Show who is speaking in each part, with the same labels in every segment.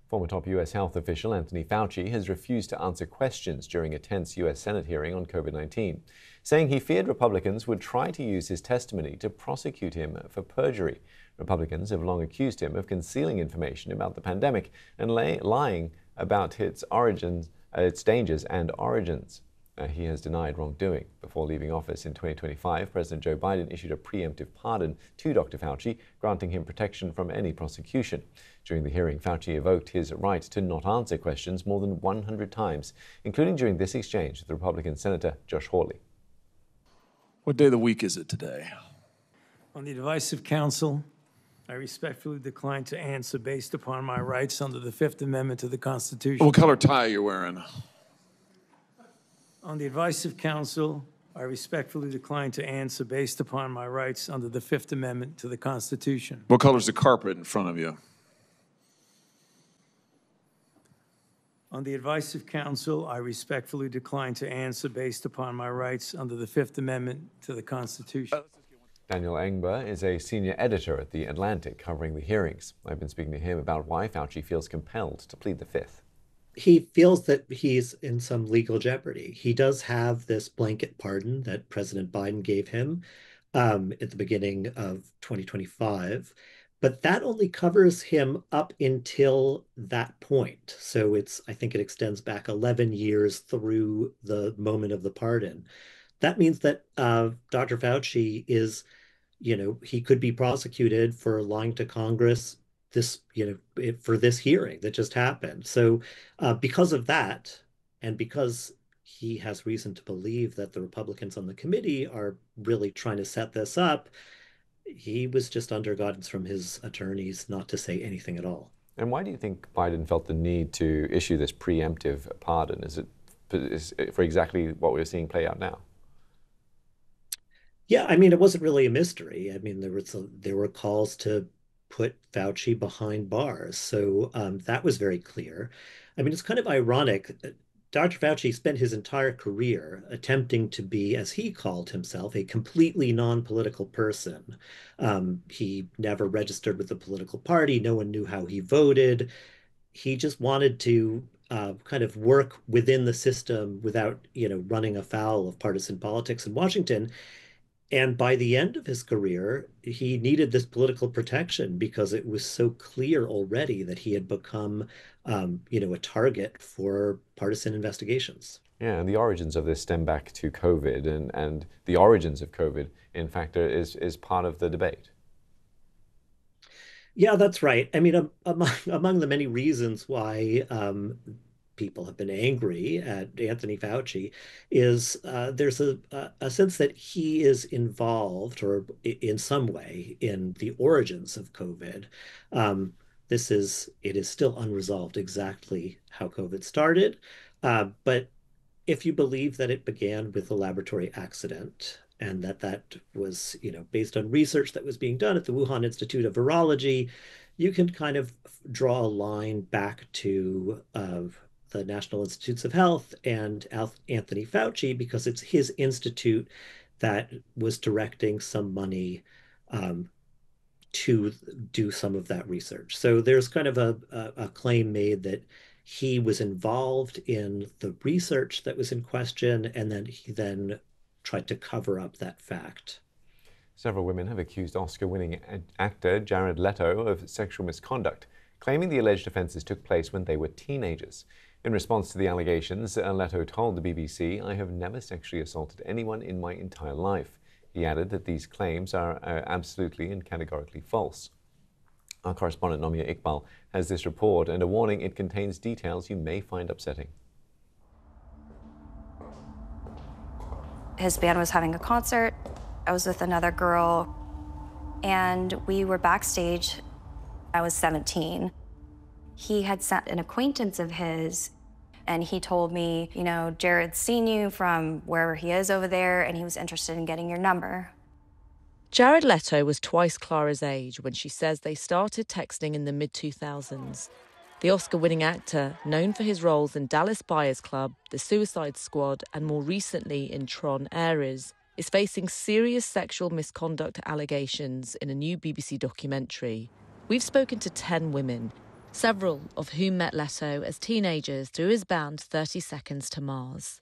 Speaker 1: Former top U.S. health official Anthony Fauci has refused to answer questions during a tense U.S. Senate hearing on COVID-19, saying he feared Republicans would try to use his testimony to prosecute him for perjury. Republicans have long accused him of concealing information about the pandemic and lying about its origins, its dangers and origins. He has denied wrongdoing. Before leaving office in 2025, President Joe Biden issued a preemptive pardon to Dr. Fauci, granting him protection from any prosecution. During the hearing, Fauci evoked his right to not answer questions more than 100 times, including during this exchange with Republican Senator Josh Hawley.
Speaker 2: What day of the week is it today?
Speaker 3: On the advice of counsel, I respectfully decline to answer based upon my rights under the Fifth Amendment to the Constitution.
Speaker 2: What color tie are you wearing?
Speaker 3: On the advice of counsel, I respectfully decline to answer based upon my rights under the Fifth Amendment to the Constitution.
Speaker 2: What color is the carpet in front of you?
Speaker 3: On the advice of counsel, I respectfully decline to answer based upon my rights under the Fifth Amendment to the Constitution.
Speaker 1: Daniel Engber is a senior editor at The Atlantic covering the hearings. I've been speaking to him about why Fauci feels compelled to plead the Fifth.
Speaker 4: He feels that he's in some legal jeopardy. He does have this blanket pardon that President Biden gave him at the beginning of 2025, but that only covers him up until that point. So I think it extends back 11 years through the moment of the pardon. That means that Dr. Fauci is, he could be prosecuted for lying to Congress for this hearing that just happened. So because of that, and because he has reason to believe that the Republicans on the committee are really trying to set this up, he was just under guidance from his attorneys not to say anything at all.
Speaker 1: And why do you think Biden felt the need to issue this preemptive pardon? Is it for exactly what we're seeing play out now?
Speaker 4: Yeah, I mean, it wasn't really a mystery. I mean, there were calls to put Fauci behind bars. So that was very clear. I mean, it's kind of ironic. Dr. Fauci spent his entire career attempting to be, as he called himself, a completely non-political person. He never registered with a political party. No one knew how he voted. He just wanted to kind of work within the system without, running afoul of partisan politics in Washington. And by the end of his career, he needed this political protection because it was so clear already that he had become, a target for partisan investigations.
Speaker 1: Yeah, and the origins of this stem back to COVID, and the origins of COVID, in fact, is part of the debate.
Speaker 4: Yeah, that's right. I mean, among the many reasons why people have been angry at Anthony Fauci is there's a sense that he is involved or in some way in the origins of COVID. It is still unresolved exactly how COVID started, but if you believe that it began with a laboratory accident and that was, based on research that was being done at the Wuhan Institute of Virology, you can kind of draw a line back to the National Institutes of Health and Anthony Fauci, because it's his institute that was directing some money to do some of that research. So there's kind of a claim made that he was involved in the research that was in question, and then he tried to cover up that fact.
Speaker 1: Several women have accused Oscar-winning actor Jared Leto of sexual misconduct, claiming the alleged offenses took place when they were teenagers. In response to the allegations, Leto told the BBC, "I have never sexually assaulted anyone in my entire life." He added that these claims are absolutely and categorically false. Our correspondent Nomia Iqbal has this report and a warning: it contains details you may find upsetting.
Speaker 5: His band was having a concert. I was with another girl, and we were backstage. I was 17. He had sent an acquaintance of his, and he told me, Jared's seen you from wherever he is over there, and he was interested in getting your number.
Speaker 6: Jared Leto was twice Clara's age when she says they started texting in the mid-2000s. The Oscar-winning actor, known for his roles in Dallas Buyers Club, The Suicide Squad, and more recently in Tron Ares, is facing serious sexual misconduct allegations in a new BBC documentary. We've spoken to 10 women, several of whom met Leto as teenagers through his band 30 Seconds to Mars.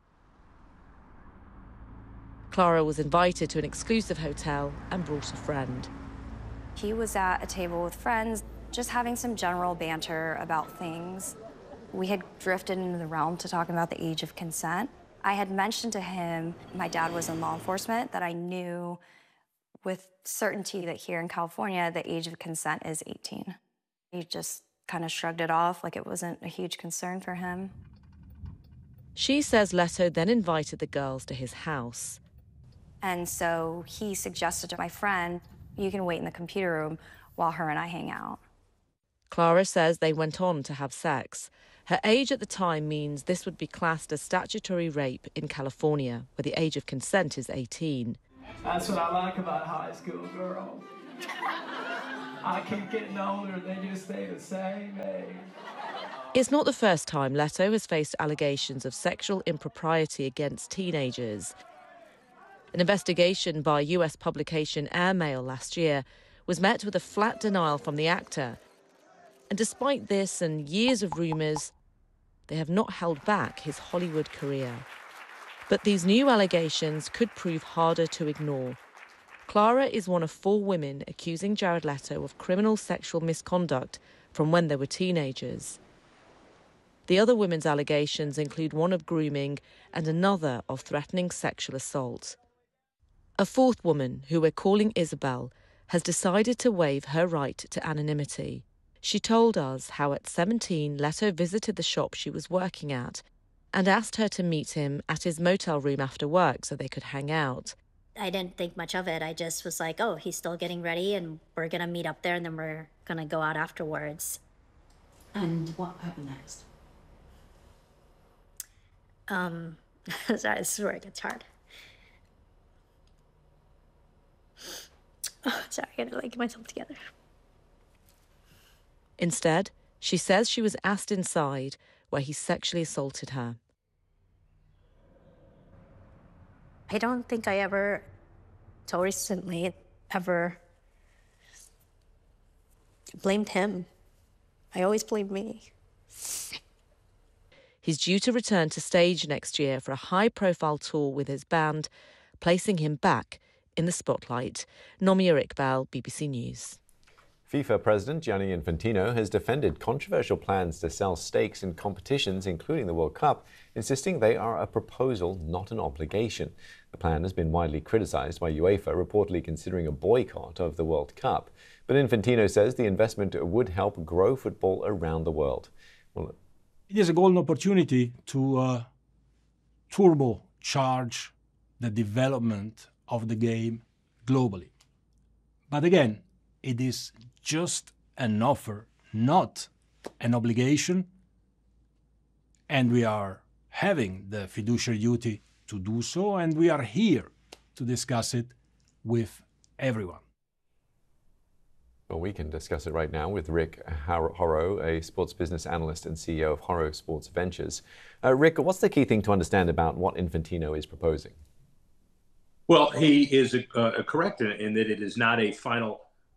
Speaker 6: Clara was invited to an exclusive hotel and brought a friend.
Speaker 5: He was at a table with friends, just having some general banter about things. We had drifted into the realm to talking about the age of consent. I had mentioned to him my dad was in law enforcement, that I knew with certainty that here in California, the age of consent is 18. He just kind of shrugged it off like it wasn't a huge concern for him.
Speaker 6: She says Leto then invited the girls to his house.
Speaker 5: And so he suggested to my friend, you can wait in the computer room while her and I hang out.
Speaker 6: Clara says they went on to have sex. Her age at the time means this would be classed as statutory rape in California, where the age of consent is 18.
Speaker 7: That's what I like about high school girls. I keep getting older, they just stay the same age.
Speaker 6: It's not the first time Leto has faced allegations of sexual impropriety against teenagers. An investigation by US publication Airmail last year was met with a flat denial from the actor. And despite this and years of rumours, they have not held back his Hollywood career. But these new allegations could prove harder to ignore. Clara is one of 4 women accusing Jared Leto of criminal sexual misconduct from when they were teenagers. The other women's allegations include one of grooming and another of threatening sexual assault. A 4th woman, who we're calling Isabel, has decided to waive her right to anonymity. She told us how at 17 Leto visited the shop she was working at and asked her to meet him at his motel room after work so they could hang out.
Speaker 8: I didn't think much of it. I just was like, oh, he's still getting ready and we're going to meet up there and then we're going to go out afterwards.
Speaker 9: And what happened next?
Speaker 8: Sorry, this is where it gets hard. Oh, sorry, I gotta get myself together.
Speaker 6: Instead, she says she was asked inside, where he sexually assaulted her.
Speaker 8: I don't think I ever, till recently, ever blamed him. I always blamed me.
Speaker 6: He's due to return to stage next year for a high-profile tour with his band, placing him back in the spotlight. Nomia Iqbal, BBC News.
Speaker 1: FIFA President Gianni Infantino has defended controversial plans to sell stakes in competitions, including the World Cup, insisting they are a proposal, not an obligation. The plan has been widely criticised by UEFA, reportedly considering a boycott of the World Cup. But Infantino says the investment would help grow football around the world. Well,
Speaker 10: it is a golden opportunity to turbocharge the development of the game globally. But again, it is just an offer, not an obligation, and we are having the fiduciary duty to do so, and we are here to discuss it with everyone.
Speaker 1: Well, we can discuss it right now with Rick Horrow, a sports business analyst and CEO of Horrow Sports Ventures. Rick, what's the key thing to understand about what Infantino is proposing?
Speaker 11: Well, he is correct in that it is not a final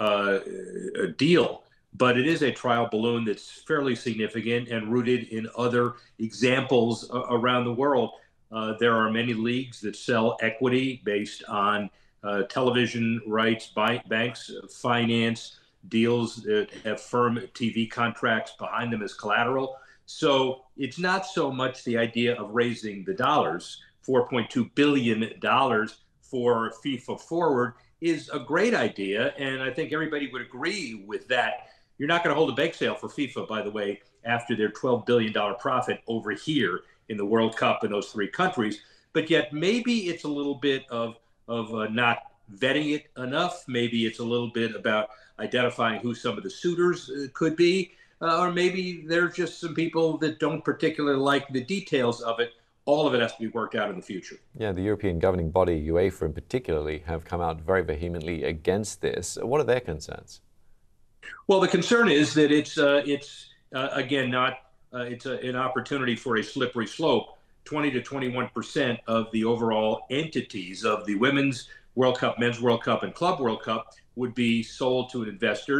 Speaker 11: deal, but it is a trial balloon that's fairly significant and rooted in other examples around the world. There are many leagues that sell equity based on television rights, banks finance deals that have firm TV contracts behind them as collateral. So it's not so much the idea of raising the dollars. $4.2 billion for FIFA Forward is a great idea, and I think everybody would agree with that. You're not going to hold a bake sale for FIFA, by the way, after their $12 billion profit over here in the World Cup in those 3 countries. But yet maybe it's a little bit of not vetting it enough. Maybe it's a little bit about identifying who some of the suitors could be, or maybe there's just some people that don't particularly like the details of it. All of it has to be worked out in the future.
Speaker 1: Yeah, the European governing body, UEFA in particularly, have come out very vehemently against this. What are their concerns?
Speaker 11: Well, the concern is that it's again not it's an opportunity for a slippery slope. 20 to 21% of the overall entities of the Women's World Cup, Men's World Cup, and Club World Cup would be sold to investors.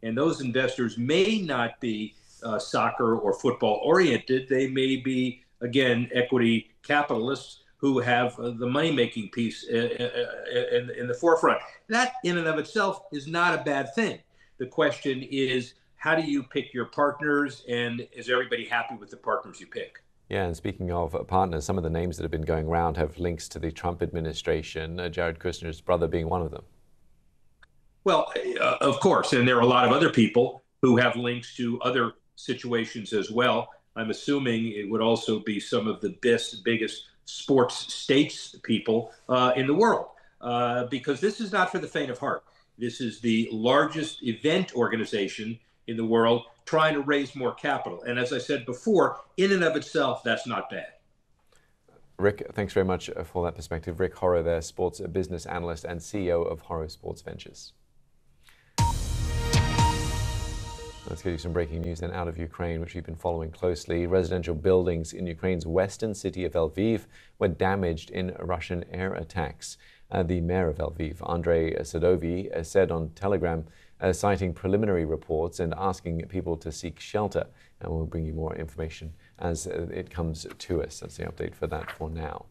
Speaker 11: And those investors may not be soccer or football oriented. They may be, again, equity capitalists who have the money-making piece in the forefront. That in and of itself is not a bad thing. The question is, how do you pick your partners, and is everybody happy with the partners you pick?
Speaker 1: Yeah, and speaking of partners, some of the names that have been going around have links to the Trump administration, Jared Kushner's brother being one of them.
Speaker 11: Well, of course, and there are a lot of other people who have links to other situations as well. I'm assuming it would also be some of the biggest sports states people in the world, because this is not for the faint of heart. This is the largest event organization in the world trying to raise more capital. And as I said before, in and of itself, that's not bad.
Speaker 1: Rick, thanks very much for that perspective. Rick Horrow there, sports business analyst and CEO of Horrow Sports Ventures. Let's get you some breaking news then out of Ukraine, which we've been following closely. Residential buildings in Ukraine's western city of Lviv were damaged in Russian air attacks. The mayor of Lviv, Andrei Sadovyi, said on Telegram, citing preliminary reports and asking people to seek shelter. And we'll bring you more information as it comes to us. That's the update for that for now.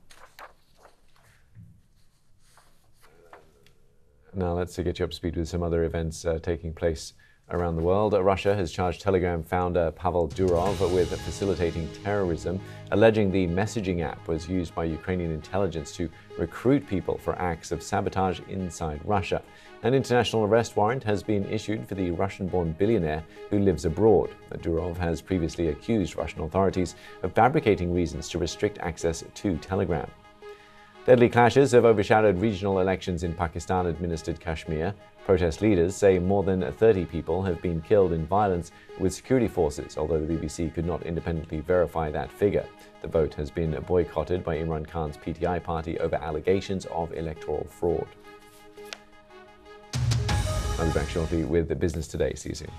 Speaker 1: Now let's get you up to speed with some other events taking place around the world. Russia has charged Telegram founder Pavel Durov with facilitating terrorism, alleging the messaging app was used by Ukrainian intelligence to recruit people for acts of sabotage inside Russia. An international arrest warrant has been issued for the Russian-born billionaire who lives abroad. Durov has previously accused Russian authorities of fabricating reasons to restrict access to Telegram. Deadly clashes have overshadowed regional elections in Pakistan-administered Kashmir. Protest leaders say more than 30 people have been killed in violence with security forces, although the BBC could not independently verify that figure. The vote has been boycotted by Imran Khan's PTI party over allegations of electoral fraud. I'll be back shortly with the Business Today. See you soon.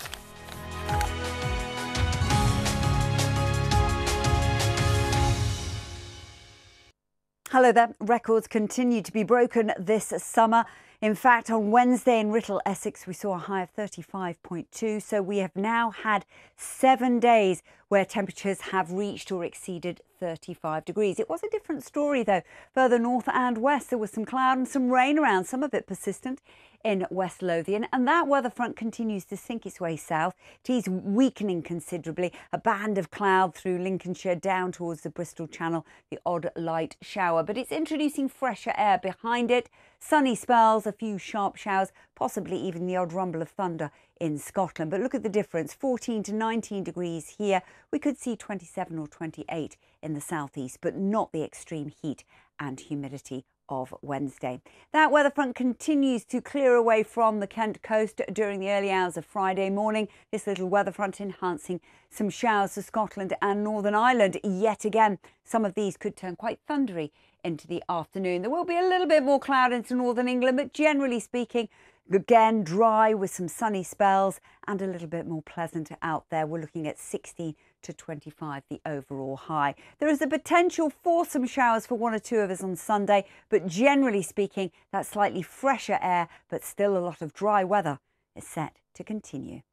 Speaker 12: Hello there. Records continue to be broken this summer. In fact, on Wednesday in Writtle, Essex, we saw a high of 35.2. So we have now had 7 days where temperatures have reached or exceeded 35 degrees. It was a different story, though. Further north and west, there was some cloud and some rain around, some of it persistent in West Lothian, and that weather front continues to sink its way south. It is weakening considerably. A band of cloud through Lincolnshire down towards the Bristol Channel, the odd light shower, but it's introducing fresher air behind it. Sunny spells, a few sharp showers, possibly even the odd rumble of thunder in Scotland. But look at the difference, 14 to 19 degrees here. We could see 27 or 28 in the southeast, but not the extreme heat and humidity of Wednesday. That weather front continues to clear away from the Kent coast during the early hours of Friday morning. This little weather front enhancing some showers to Scotland and Northern Ireland yet again. Some of these could turn quite thundery into the afternoon. There will be a little bit more cloud into northern England, but generally speaking, again, dry with some sunny spells and a little bit more pleasant out there. We're looking at 16 to 25, the overall high. There is a potential for some showers for one or two of us on Sunday, but generally speaking, that slightly fresher air, but still a lot of dry weather is set to continue.